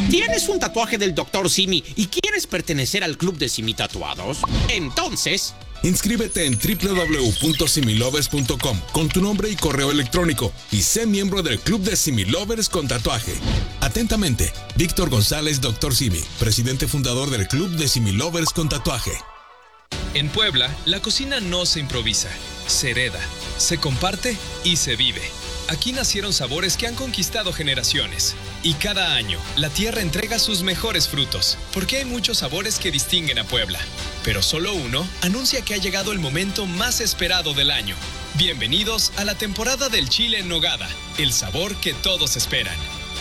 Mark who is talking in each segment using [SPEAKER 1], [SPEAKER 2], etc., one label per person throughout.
[SPEAKER 1] ¿Tienes un tatuaje del Dr. Simi y quieres pertenecer al club de Simi Tatuados? Entonces,
[SPEAKER 2] inscríbete en www.similovers.com con tu nombre y correo electrónico y sé miembro del club de Similovers con tatuaje. Atentamente, Víctor González, Dr. Simi, presidente fundador del club de Similovers con tatuaje.
[SPEAKER 3] En Puebla, la cocina no se improvisa, se hereda, se comparte y se vive. Aquí nacieron sabores que han conquistado generaciones. Y cada año, la tierra entrega sus mejores frutos, porque hay muchos sabores que distinguen a Puebla. Pero solo uno anuncia que ha llegado el momento más esperado del año. Bienvenidos a la temporada del chile en nogada, el sabor que todos esperan.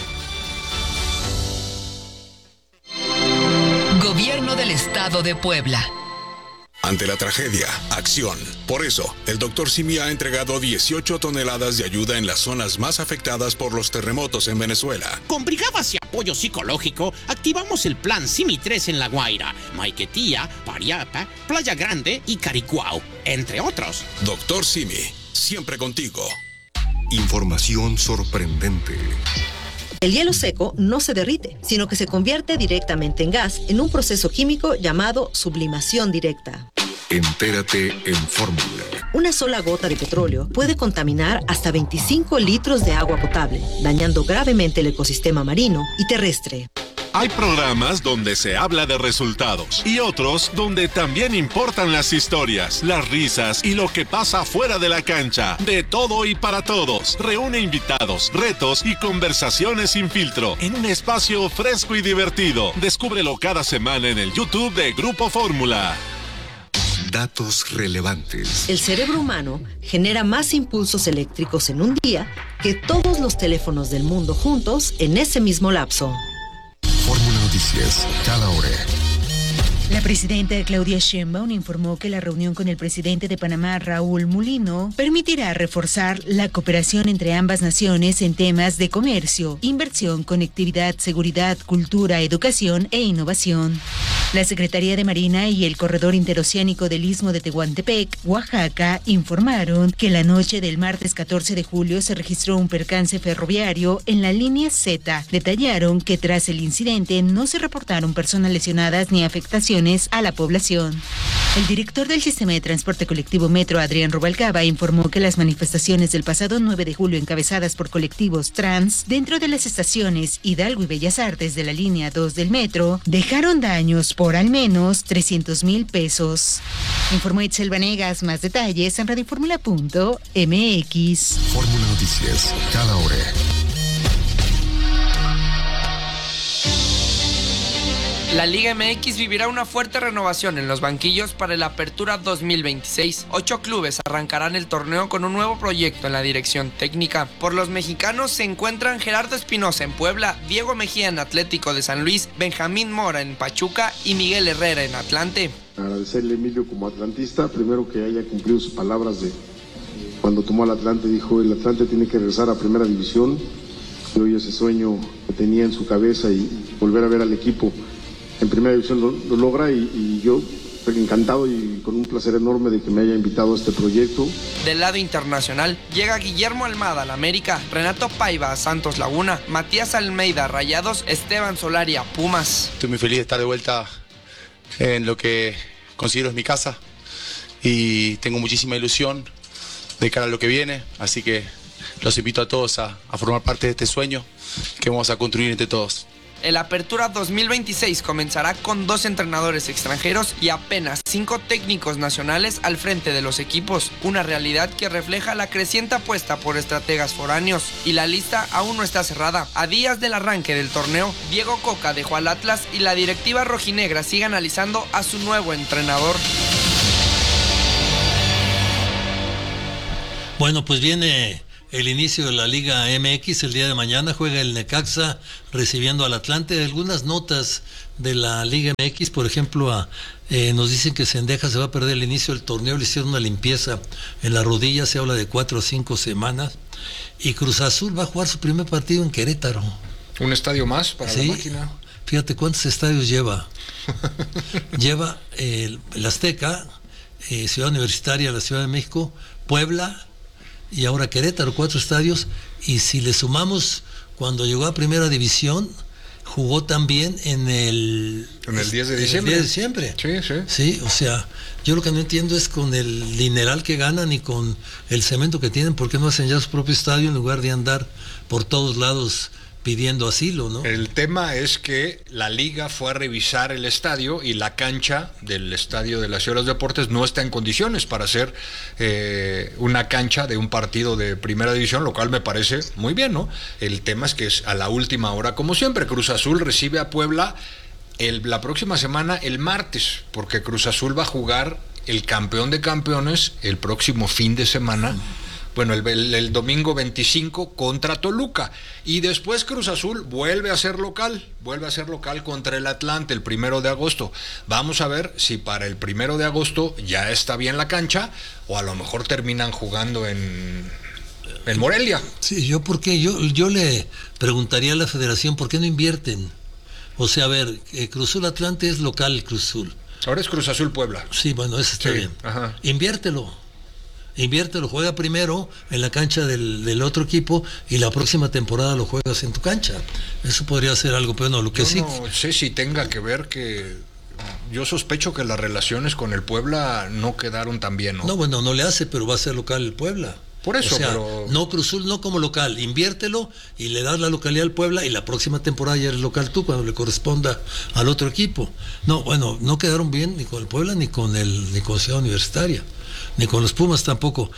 [SPEAKER 4] Gobierno del Estado de Puebla.
[SPEAKER 2] Ante la tragedia, acción. Por eso, el Dr. Simi ha entregado 18 toneladas de ayuda en las zonas más afectadas por los terremotos en Venezuela.
[SPEAKER 1] con brigadas y apoyo psicológico, activamos el plan Simi 3 en La Guaira, Maiquetía, Pariapa, Playa Grande y Caricuao, entre otros.
[SPEAKER 2] Dr. Simi, siempre contigo.
[SPEAKER 5] Información sorprendente.
[SPEAKER 6] El hielo seco no se derrite, sino que se convierte directamente en gas en un proceso químico llamado sublimación directa.
[SPEAKER 5] Entérate en Fórmula.
[SPEAKER 6] Una sola gota de petróleo puede contaminar hasta 25 litros de agua potable, dañando gravemente el ecosistema marino y terrestre.
[SPEAKER 7] Hay programas donde se habla de resultados y otros donde también importan las historias, las risas y lo que pasa fuera de la cancha. De todo y para todos. Reúne invitados, retos y conversaciones sin filtro en un espacio fresco y divertido. Descúbrelo cada semana en el YouTube de Grupo Fórmula.
[SPEAKER 5] Datos relevantes.
[SPEAKER 6] El cerebro humano genera más impulsos eléctricos en un día que todos los teléfonos del mundo juntos en ese mismo lapso.
[SPEAKER 5] Fórmula Noticias, cada hora.
[SPEAKER 8] La presidenta Claudia Sheinbaum informó que la reunión con el presidente de Panamá, Raúl Mulino, permitirá reforzar la cooperación entre ambas naciones en temas de comercio, inversión, conectividad, seguridad, cultura, educación e innovación. La Secretaría de Marina y el Corredor Interoceánico del Istmo de Tehuantepec, Oaxaca, informaron que la noche del martes 14 de julio se registró un percance ferroviario en la línea Z. Detallaron que tras el incidente no se reportaron personas lesionadas ni afectaciones a la población. El director del Sistema de Transporte Colectivo Metro, Adrián Rubalcaba, informó que las manifestaciones del pasado 9 de julio encabezadas por colectivos trans dentro de las estaciones Hidalgo y Bellas Artes de la línea 2 del metro dejaron daños por al menos 300,000 pesos. Informó Itzel Vanegas. Más detalles en radioformula.mx.
[SPEAKER 5] Fórmula Noticias, cada hora.
[SPEAKER 9] La Liga MX vivirá una fuerte renovación en los banquillos para el Apertura 2026. 8 clubes arrancarán el torneo con un nuevo proyecto en la dirección técnica. Por los mexicanos se encuentran Gerardo Espinosa en Puebla, Diego Mejía en Atlético de San Luis, Benjamín Mora en Pachuca y Miguel Herrera en Atlante.
[SPEAKER 10] Agradecerle a Emilio como atlantista, primero que haya cumplido sus palabras de cuando tomó al Atlante, dijo el Atlante tiene que regresar a primera división. Y hoy ese sueño que tenía en su cabeza y volver a ver al equipo en primera división lo logra y yo estoy encantado y con un placer enorme de que me haya invitado a este proyecto.
[SPEAKER 9] Del lado internacional llega Guillermo Almada al América, Renato Paiva a Santos Laguna, Matías Almeida a Rayados, Esteban Solari a Pumas.
[SPEAKER 11] Estoy muy feliz de estar de vuelta en lo que considero es mi casa y tengo muchísima ilusión de cara a lo que viene, así que los invito a todos a formar parte de este sueño que vamos a construir entre todos.
[SPEAKER 9] El Apertura 2026 comenzará con 2 entrenadores extranjeros y apenas 5 técnicos nacionales al frente de los equipos, una realidad que refleja la creciente apuesta por estrategas foráneos, y la lista aún no está cerrada. A días del arranque del torneo, Diego Coca dejó al Atlas y la directiva rojinegra sigue analizando a su nuevo entrenador.
[SPEAKER 12] Bueno, pues viene el inicio de la Liga MX. El día de mañana juega el Necaxa recibiendo al Atlante. Algunas notas de la Liga MX, por ejemplo, nos dicen que Cendejas se va a perder el inicio del torneo. Le hicieron una limpieza en la rodilla, se habla de 4 o 5 semanas. Y Cruz Azul va a jugar su primer partido en Querétaro.
[SPEAKER 13] Un estadio más para la máquina.
[SPEAKER 12] Fíjate cuántos estadios lleva. Lleva el Azteca, Ciudad Universitaria, la Ciudad de México, Puebla y ahora Querétaro, 4 estadios. Y si le sumamos cuando llegó a Primera División, jugó también en el
[SPEAKER 13] 10 de diciembre.
[SPEAKER 12] El 10 de diciembre.
[SPEAKER 13] Sí.
[SPEAKER 12] Sí, o sea, yo lo que no entiendo es con el dineral que ganan y con el cemento que tienen, ¿por qué no hacen ya su propio estadio en lugar de andar por todos lados pidiendo asilo, ¿no?
[SPEAKER 13] El tema es que la liga fue a revisar el estadio y la cancha del estadio de la Ciudad de los Deportes no está en condiciones para ser una cancha de un partido de primera división, lo cual me parece muy bien, ¿no? El tema es que es a la última hora, como siempre. Cruz Azul recibe a Puebla la próxima semana, el martes, porque Cruz Azul va a jugar el campeón de campeones el próximo fin de semana. Bueno, el domingo 25 contra Toluca. Y después Cruz Azul vuelve a ser local contra el Atlante el 1 de agosto. Vamos a ver si para el 1 de agosto ya está bien la cancha o a lo mejor terminan jugando en Morelia.
[SPEAKER 12] Sí, ¿por qué? Yo le preguntaría a la federación, ¿por qué no invierten? O sea, a ver, Cruz Azul Atlante es local, Cruz Azul.
[SPEAKER 13] Ahora es Cruz Azul Puebla.
[SPEAKER 12] Sí, bueno, eso está bien.
[SPEAKER 13] Ajá.
[SPEAKER 12] Inviértelo, juega primero en la cancha del otro equipo y la próxima temporada lo juegas en tu cancha. Eso podría ser algo, pero no, lo que sí.
[SPEAKER 13] No sé si tenga que ver que yo sospecho que las relaciones con el Puebla no quedaron tan bien, ¿no?
[SPEAKER 12] No, bueno, no le hace, pero va a ser local el Puebla.
[SPEAKER 13] Por eso,
[SPEAKER 12] o sea,
[SPEAKER 13] pero...
[SPEAKER 12] no, Cruz Azul no como local, inviértelo y le das la localidad al Puebla y la próxima temporada ya eres local tú cuando le corresponda al otro equipo. No, bueno, no quedaron bien ni con el Puebla ni con Ciudad Universitaria, ni con los Pumas tampoco.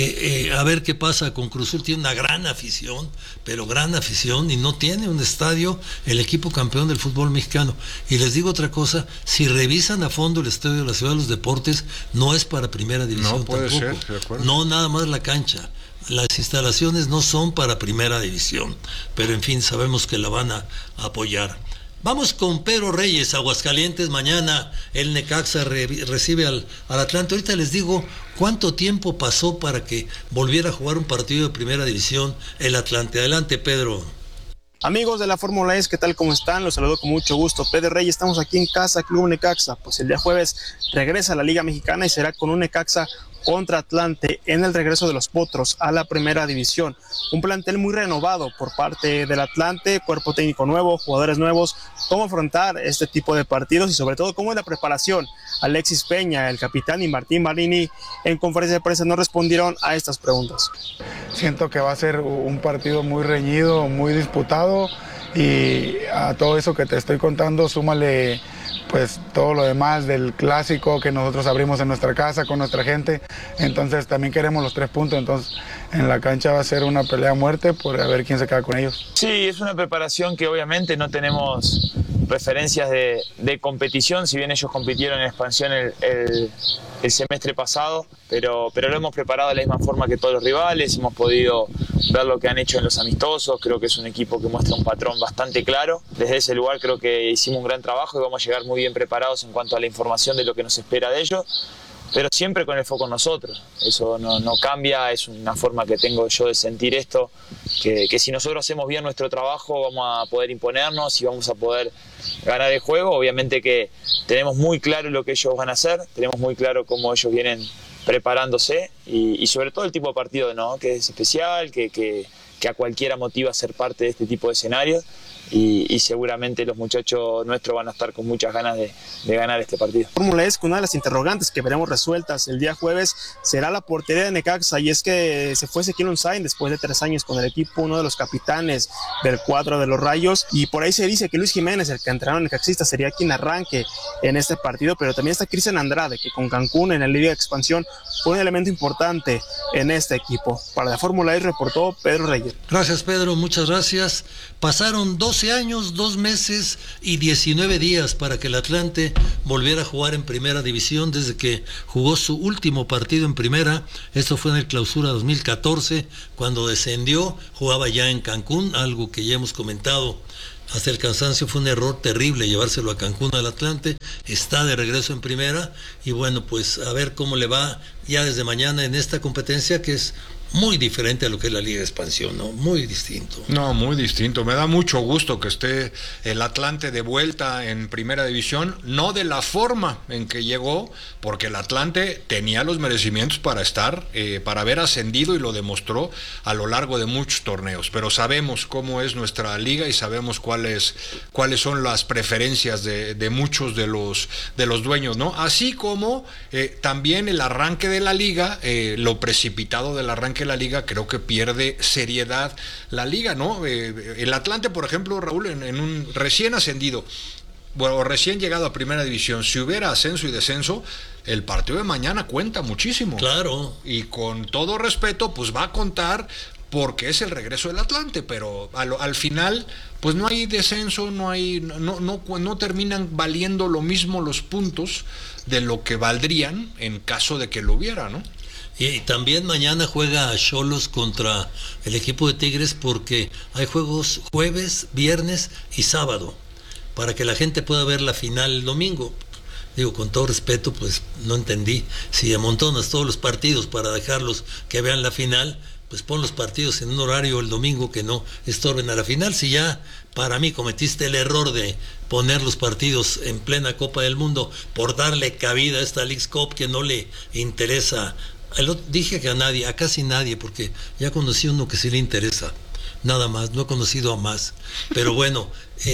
[SPEAKER 12] A ver qué pasa con Cruz Azul. Tiene una gran afición, pero gran afición, y no tiene un estadio el equipo campeón del fútbol mexicano. Y les digo otra cosa, si revisan a fondo el estadio de la Ciudad de los Deportes, no es para primera división.
[SPEAKER 13] No puede
[SPEAKER 12] tampoco.
[SPEAKER 13] ser, de acuerdo.
[SPEAKER 12] No, nada más la cancha. Las instalaciones no son para primera división, pero en fin, sabemos que la van a apoyar. Vamos con Pedro Reyes, Aguascalientes. Mañana el Necaxa recibe al Atlante. Ahorita les digo cuánto tiempo pasó para que volviera a jugar un partido de primera división el Atlante. Adelante, Pedro.
[SPEAKER 14] Amigos de la Fórmula E, ¿qué tal? ¿Cómo están? Los saludo con mucho gusto. Pedro Reyes, estamos aquí en casa, Club Necaxa. Pues el día jueves regresa a la Liga Mexicana y será con un Necaxa contra Atlante en el regreso de los Potros a la primera división. Un plantel muy renovado por parte del Atlante, cuerpo técnico nuevo, jugadores nuevos. ¿Cómo afrontar este tipo de partidos y sobre todo cómo es la preparación? Alexis Peña, el capitán, y Martín Marini en conferencia de prensa no respondieron a estas preguntas.
[SPEAKER 15] Siento que va a ser un partido muy reñido, muy disputado, y a todo eso que te estoy contando súmale pues todo lo demás del clásico que nosotros abrimos en nuestra casa con nuestra gente. Entonces también queremos los 3 puntos, entonces en la cancha va a ser una pelea a muerte por a ver quién se queda con ellos.
[SPEAKER 16] Sí, es una preparación que obviamente no tenemos referencias de competición, si bien ellos compitieron en expansión el semestre pasado, pero lo hemos preparado de la misma forma que todos los rivales. Hemos podido ver lo que han hecho en los amistosos. Creo que es un equipo que muestra un patrón bastante claro. Desde ese lugar creo que hicimos un gran trabajo y vamos a llegar muy bien preparados en cuanto a la información de lo que nos espera de ellos, pero siempre con el foco en nosotros. Eso no cambia, es una forma que tengo yo de sentir esto, que si nosotros hacemos bien nuestro trabajo vamos a poder imponernos y vamos a poder ganar el juego. Obviamente que tenemos muy claro lo que ellos van a hacer, tenemos muy claro cómo ellos vienen preparándose y sobre todo el tipo de partido, ¿no? Que es especial, que a cualquiera motiva a ser parte de este tipo de escenarios. Y seguramente los muchachos nuestros van a estar con muchas ganas de ganar este partido.
[SPEAKER 14] Fórmula es que una de las interrogantes que veremos resueltas el día jueves será la portería de Necaxa, y es que se fue Ezequiel Unzain después de 3 años con el equipo, uno de los capitanes del cuadro de los Rayos, y por ahí se dice que Luis Jiménez, el canterano necaxista, sería quien arranque en este partido, pero también está Cristian Andrade, que con Cancún en la Liga de Expansión fue un elemento importante en este equipo. Para la Fórmula E reportó Pedro Reyes.
[SPEAKER 12] Gracias, Pedro, muchas gracias. Pasaron 12 años, 2 meses y 19 días para que el Atlante volviera a jugar en primera división desde que jugó su último partido en primera. Esto fue en el Clausura 2014, cuando descendió, jugaba ya en Cancún, algo que ya hemos comentado hasta el cansancio. Fue un error terrible llevárselo a Cancún al Atlante. Está de regreso en primera y bueno, pues a ver cómo le va ya desde mañana en esta competencia, que es muy diferente a lo que es la Liga de Expansión, ¿no? Muy distinto.
[SPEAKER 13] No, muy distinto. Me da mucho gusto que esté el Atlante de vuelta en Primera División, no de la forma en que llegó, porque el Atlante tenía los merecimientos para estar, para haber ascendido, y lo demostró a lo largo de muchos torneos. Pero sabemos cómo es nuestra liga y sabemos cuáles son las preferencias de muchos de los dueños, ¿no? Así como también el arranque de la liga, lo precipitado del arranque de la liga, creo que pierde seriedad la liga, ¿no? El Atlante, por ejemplo, Raúl, en un recién ascendido, bueno, recién llegado a Primera División, si hubiera ascenso y descenso, el partido de mañana cuenta muchísimo.
[SPEAKER 12] Claro.
[SPEAKER 13] Y con todo respeto, pues va a contar, porque es el regreso del Atlante, pero al final pues no hay descenso, no terminan valiendo lo mismo los puntos de lo que valdrían en caso de que lo hubiera, ¿no?
[SPEAKER 12] Y también mañana juega Xolos contra el equipo de Tigres, porque hay juegos jueves, viernes y sábado, para que la gente pueda ver la final el domingo. Digo, con todo respeto, pues no entendí. Si amontonas todos los partidos para dejarlos que vean la final, pues pon los partidos en un horario el domingo que no estorben a la final. Si ya para mí cometiste el error de poner los partidos en plena Copa del Mundo por darle cabida a esta Leagues Cup que no le interesa, dije que a nadie, a casi nadie, porque ya conocí uno que sí le interesa, nada más, no he conocido a más. Pero bueno,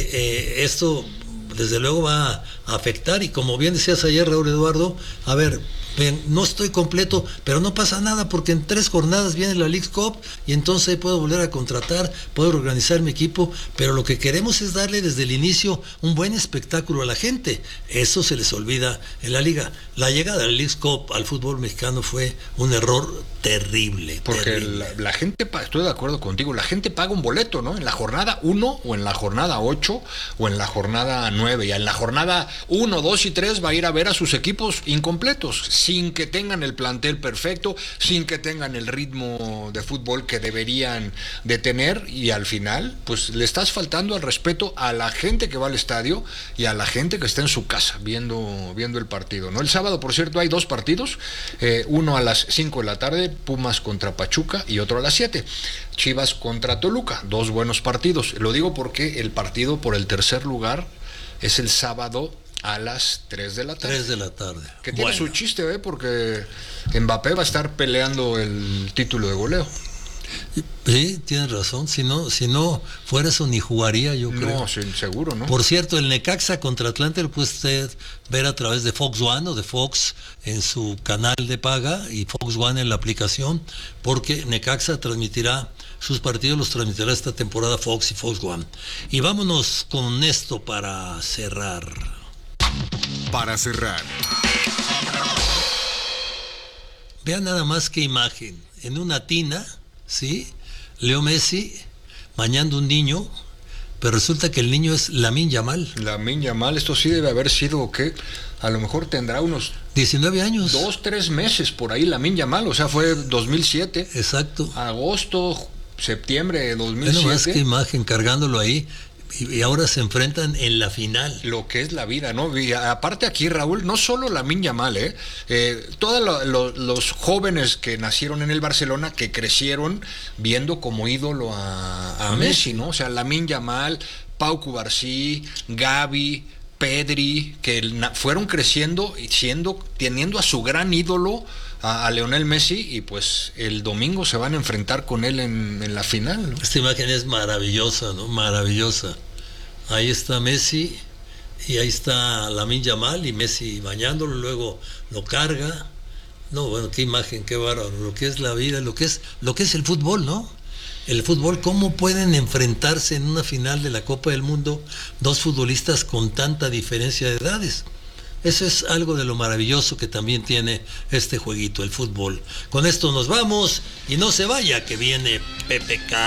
[SPEAKER 12] esto desde luego va a afectar, y como bien decías ayer, Raúl Eduardo, a ver, no estoy completo, pero no pasa nada, porque en 3 jornadas viene la Leagues Cup y entonces puedo volver a contratar, puedo organizar mi equipo, pero lo que queremos es darle desde el inicio un buen espectáculo a la gente. Eso se les olvida en la liga. La llegada de la Leagues Cup al fútbol mexicano fue un error terrible.
[SPEAKER 13] Porque
[SPEAKER 12] terrible.
[SPEAKER 13] La gente, estoy de acuerdo contigo, la gente paga un boleto, ¿no? En la jornada 1 o en la jornada 8 o en la jornada 9, y en la jornada 1, 2 y 3 va a ir a ver a sus equipos incompletos, sin que tengan el plantel perfecto, sin que tengan el ritmo de fútbol que deberían de tener, y al final pues le estás faltando al respeto a la gente que va al estadio y a la gente que está en su casa viendo el partido, ¿no? El sábado, por cierto, hay 2 partidos, uno a las 5 de la tarde, Pumas contra Pachuca, y otro a las 7, Chivas contra Toluca. 2 buenos partidos. Lo digo porque el partido por el tercer lugar es el sábado a las 3 de la tarde.
[SPEAKER 12] 3 de la tarde.
[SPEAKER 13] Que tiene su chiste, porque Mbappé va a estar peleando el título de goleo.
[SPEAKER 12] Sí, tienes razón. Si no fuera eso, ni jugaría, yo creo.
[SPEAKER 13] No, sí, seguro, ¿no?
[SPEAKER 12] Por cierto, el Necaxa contra Atlante lo puede usted ver a través de Fox One o de Fox en su canal de paga, y Fox One en la aplicación, porque Necaxa transmitirá sus partidos, los transmitirá esta temporada Fox y Fox One. Y vámonos con esto para cerrar. Vean nada más qué imagen. En una tina, ¿sí? Leo Messi bañando un niño, pero resulta que el niño es Lamine Yamal.
[SPEAKER 13] Lamine Yamal, esto sí debe haber sido, ¿qué? A lo mejor tendrá unos
[SPEAKER 12] 19 años.
[SPEAKER 13] 2-3 meses por ahí Lamine Yamal, o sea, fue 2007.
[SPEAKER 12] Exacto.
[SPEAKER 13] Agosto, septiembre de 2007.
[SPEAKER 12] Vean más qué imagen, cargándolo ahí. Y ahora se enfrentan en la final.
[SPEAKER 13] Lo que es la vida, ¿no? Y aparte aquí, Raúl, no solo Lamine Yamal, todos los jóvenes que nacieron en el Barcelona, que crecieron viendo como ídolo a Messi, ¿no? O sea, Lamine Yamal, Pau Cubarsí, Gavi, Pedri, que fueron creciendo y teniendo a su gran ídolo, a Lionel Messi, y pues el domingo se van a enfrentar con él en la final, ¿no?
[SPEAKER 12] Esta imagen es maravillosa, ¿no? Maravillosa. Ahí está Messi y ahí está Lamine Yamal, y Messi bañándolo, luego lo carga. No, bueno, qué imagen, qué bárbaro. Lo que es la vida, lo que es el fútbol, ¿no? El fútbol, cómo pueden enfrentarse en una final de la Copa del Mundo 2 futbolistas con tanta diferencia de edades. Eso es algo de lo maravilloso que también tiene este jueguito, el fútbol. Con esto nos vamos, y no se vaya, que viene PPK.